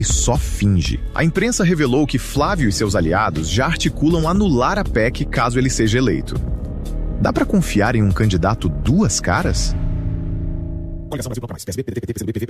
só finge. A imprensa revelou que Flávio e seus aliados já articulam anular a PEC caso ele seja eleito. Dá pra confiar em um candidato duas caras?